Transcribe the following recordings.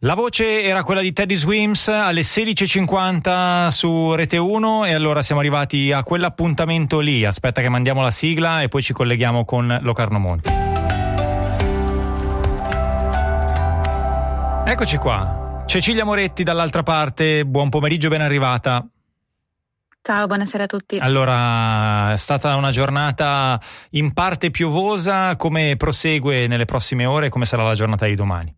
La voce era quella di Teddy Swims alle 16.50 su Rete 1 e allora siamo arrivati a quell'appuntamento lì. Aspetta che mandiamo la sigla e poi ci colleghiamo con Locarno Monti. Eccoci qua. Cecilia Moretti dall'altra parte, buon pomeriggio, ben arrivata. Ciao, buonasera a tutti. Allora, è stata una giornata in parte piovosa, come prosegue nelle prossime ore e come sarà la giornata di domani?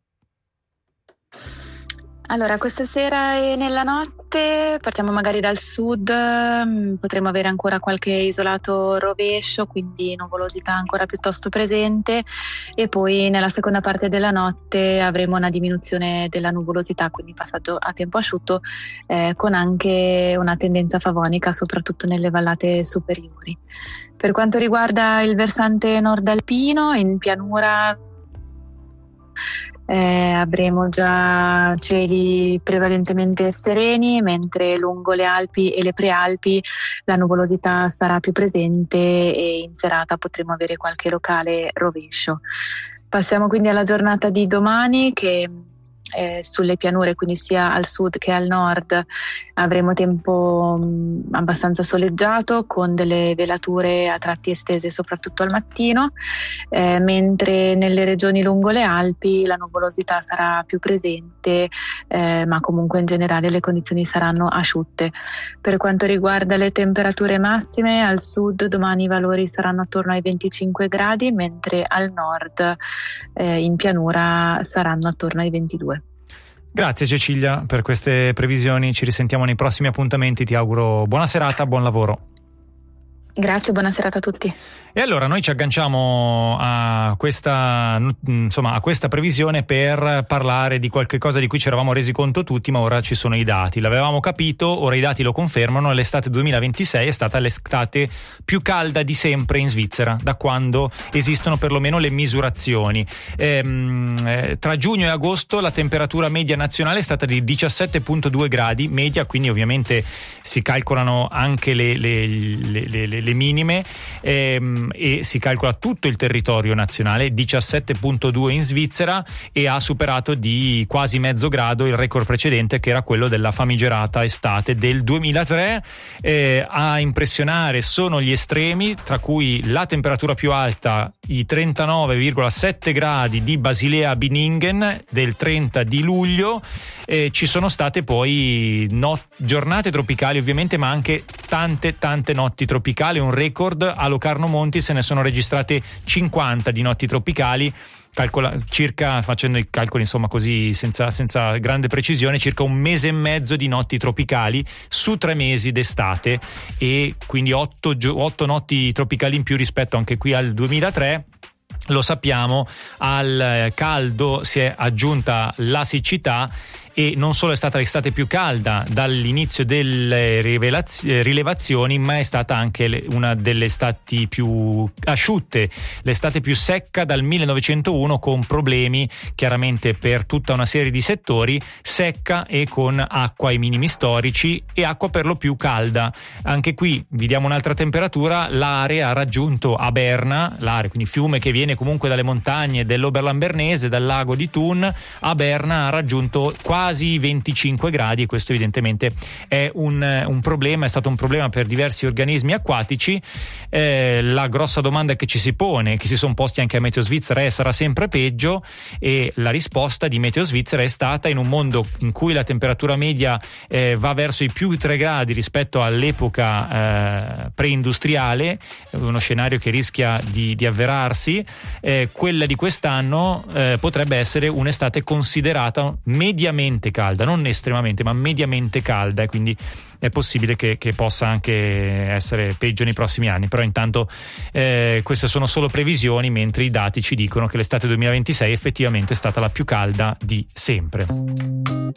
Allora, questa sera e nella notte partiamo magari dal sud, potremo avere ancora qualche isolato rovescio, quindi nuvolosità ancora piuttosto presente, e poi nella seconda parte della notte avremo una diminuzione della nuvolosità, quindi passaggio a tempo asciutto, con anche una tendenza favonica soprattutto nelle vallate superiori. Per quanto riguarda il versante nord alpino, in pianura avremo già cieli prevalentemente sereni, mentre lungo le Alpi e le Prealpi la nuvolosità sarà più presente e in serata potremo avere qualche locale rovescio. Passiamo quindi alla giornata di domani, che sulle pianure, quindi sia al sud che al nord, avremo tempo abbastanza soleggiato con delle velature a tratti estese soprattutto al mattino, mentre nelle regioni lungo le Alpi la nuvolosità sarà più presente, ma comunque in generale le condizioni saranno asciutte. Per quanto riguarda le temperature massime, al sud domani i valori saranno attorno ai 25 gradi, mentre al nord in pianura saranno attorno ai 22. Grazie Cecilia per queste previsioni, ci risentiamo nei prossimi appuntamenti, ti auguro buona serata, buon lavoro. Grazie, buona serata a tutti. E allora noi ci agganciamo a questa previsione per parlare di qualche cosa di cui ci eravamo resi conto tutti, ma ora ci sono i dati. L'avevamo capito, ora i dati lo confermano, l'estate 2026 è stata l'estate più calda di sempre in Svizzera, da quando esistono perlomeno le misurazioni. Tra giugno e agosto la temperatura media nazionale è stata di 17,2 gradi media, quindi ovviamente si calcolano anche le minime, e si calcola tutto il territorio nazionale, 17,2 in Svizzera, e ha superato di quasi mezzo grado il record precedente, che era quello della famigerata estate del 2003. A impressionare sono gli estremi, tra cui la temperatura più alta, i 39,7 gradi di Basilea-Biningen del 30 di luglio. Ci sono state poi giornate tropicali ovviamente, ma anche tante notti tropicali, un record. A Locarno Monti se ne sono registrate 50 di notti tropicali, facendo i calcoli insomma così senza grande precisione, circa un mese e mezzo di notti tropicali su 3 mesi d'estate, e quindi 8 notti tropicali in più rispetto anche qui al 2003. Lo sappiamo, al caldo si è aggiunta la siccità, e non solo è stata l'estate più calda dall'inizio delle rilevazioni, ma è stata anche una delle estati più asciutte, l'estate più secca dal 1901, con problemi chiaramente per tutta una serie di settori, secca e con acqua ai minimi storici e acqua per lo più calda. Anche qui vi diamo un'altra temperatura, l'area ha raggiunto a Berna, quindi fiume che viene comunque dalle montagne dell'Oberlandbernese, dal lago di Thun, a Berna ha raggiunto quasi 25 gradi, e questo evidentemente è un problema, è stato un problema per diversi organismi acquatici. La grossa domanda che ci si pone, che si sono posti anche a Meteo Svizzera, è: sarà sempre peggio? E la risposta di Meteo Svizzera è stata: in un mondo in cui la temperatura media va verso i più 3 gradi rispetto all'epoca preindustriale, uno scenario che rischia di avverarsi, quella di quest'anno potrebbe essere un'estate considerata mediamente calda, non estremamente ma mediamente calda, e quindi è possibile che possa anche essere peggio nei prossimi anni. Però intanto queste sono solo previsioni, mentre i dati ci dicono che l'estate 2026 effettivamente è stata la più calda di sempre.